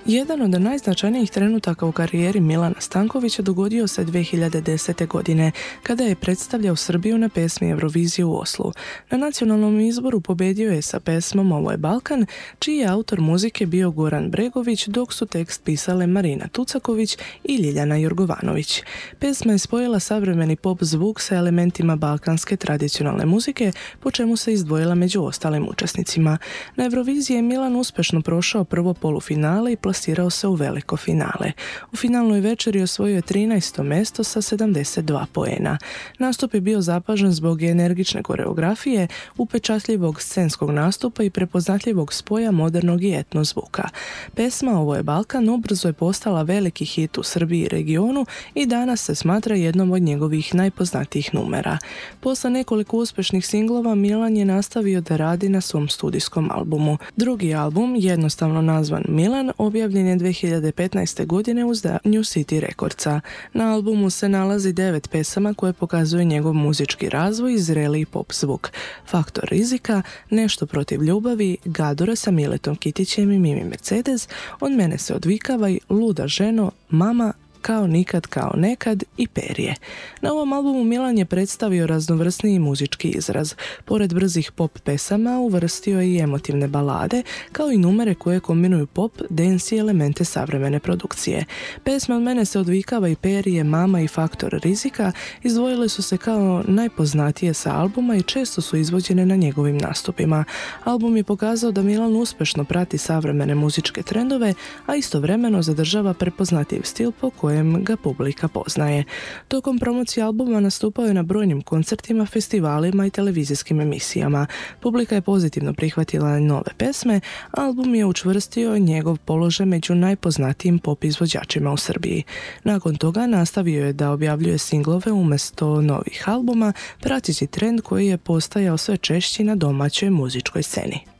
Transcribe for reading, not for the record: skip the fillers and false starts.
Jedan od najznačajnijih trenutaka u karijeri Milana Stankovića dogodio se 2010. godine, kada je predstavljao Srbiju na pesmi Eurovizije u Oslu. Na nacionalnom izboru pobedio je sa pesmom Ovo je Balkan, čiji je autor muzike bio Goran Bregović, dok su tekst pisale Marina Tucaković i Ljiljana Jorgovanović. Pesma je spojila savremeni pop zvuk sa elementima balkanske tradicionalne muzike, po čemu se izdvojila među ostalim učesnicima. Na Euroviziji je Milan uspešno prošao prvo polufinale i plasirao se u veliko finale. U finalnoj večeri osvojio je 13. mesto sa 72 poena. Nastup je bio zapažen zbog energične koreografije, upečatljivog scenskog nastupa i prepoznatljivog spoja modernog i etno zvuka. Pesma Ovo je Balkan ubrzo je postala veliki hit u Srbiji i regionu i danas se smatra jednom od njegovih najpoznatijih numera. Posle nekoliko uspešnih singlova Milan je nastavio da radi na svom studijskom albumu. Drugi album, jednostavno nazvan Milan, objavljen je 2015. godine u izdanju City Recordsa. Na albumu se nalazi 9 pesama koje pokazuju njegov muzički razvoj i zreliji pop zvuk. Faktor rizika, Nešto protiv ljubavi, Gadore sa Miletom Kitićem i Mimi Mercedes, Od mene se odvikavaj, Luda ženo, Mama, Kao nikad, kao nekad i Perje. Na ovom albumu Milan je predstavio raznovrsniji muzički izraz. Pored brzih pop pesama uvrstio je i emotivne balade, kao i numere koje kombinuju pop, dance i elemente savremene produkcije. Pesme Od mene se odvikava i Perje, Mama i Faktor rizika izdvojile su se kao najpoznatije sa albuma i često su izvođene na njegovim nastupima. Album je pokazao da Milan uspešno prati savremene muzičke trendove, a istovremeno zadržava prepoznatljiv stil po kojem ga publika poznaje. Tokom promocije albuma nastupao je na brojnim koncertima, festivalima i televizijskim emisijama. Publika je pozitivno prihvatila nove pesme, a album je učvrstio njegov položaj među najpoznatijim pop izvođačima u Srbiji. Nakon toga nastavio je da objavljuje singlove umjesto novih albuma, prateći trend koji je postajao sve češći na domaćoj muzičkoj sceni.